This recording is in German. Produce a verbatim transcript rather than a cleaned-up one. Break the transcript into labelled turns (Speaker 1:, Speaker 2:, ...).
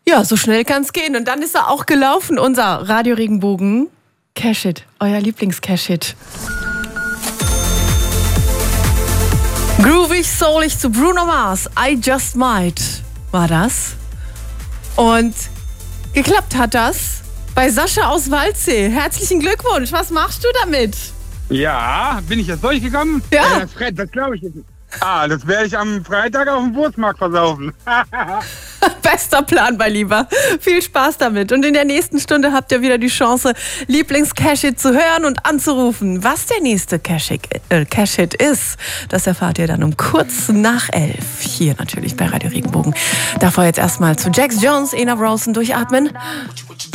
Speaker 1: Ja, so schnell kann es gehen. Und dann ist er auch gelaufen, unser Radio Regenbogen. Cash It, euer Lieblings-Cash It. Groovig, soulig zu Bruno Mars. I Just Might war das. Und geklappt hat das bei Sascha aus Waldsee. Herzlichen Glückwunsch. Was machst du damit?
Speaker 2: Ja, bin ich jetzt durchgekommen?
Speaker 1: Ja.
Speaker 2: Äh, Fred, das glaube ich jetzt nicht. Ah, das werde ich am Freitag auf dem Wurstmarkt versaufen.
Speaker 1: Bester Plan, mein Lieber. Viel Spaß damit. Und in der nächsten Stunde habt ihr wieder die Chance, Lieblings-Cash-Hit zu hören und anzurufen. Was der nächste Cash-Hit äh, Cash-Hit ist, das erfahrt ihr dann um kurz nach elf. Hier natürlich bei Radio Regenbogen. Davor jetzt erstmal zu Jax Jones, Ena Rosen durchatmen.